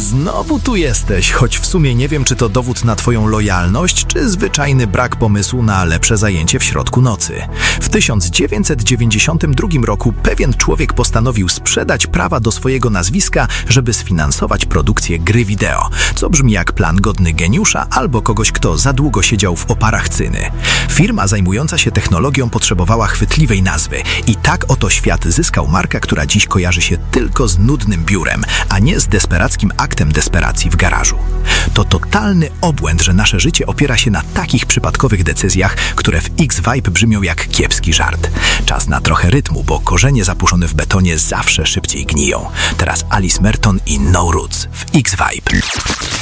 Znowu tu jesteś, choć w sumie nie wiem, czy to dowód na twoją lojalność, czy zwyczajny brak pomysłu na lepsze zajęcie w środku nocy. W 1992 roku pewien człowiek postanowił sprzedać prawa do swojego nazwiska, żeby sfinansować produkcję gry wideo, co brzmi jak plan godny geniusza albo kogoś, kto za długo siedział w oparach cyny. Firma zajmująca się technologią potrzebowała chwytliwej nazwy i tak oto świat zyskał markę, która dziś kojarzy się tylko z nudnym biurem, a nie z desperackim aktem desperacji w garażu. To totalny obłęd, że nasze życie opiera się na takich przypadkowych decyzjach, które w X-Vibe brzmią jak kiepski żart. Czas na trochę rytmu, bo korzenie zapuszczone w betonie zawsze szybciej gniją. Teraz Alice Merton i No Roots w X-Vibe.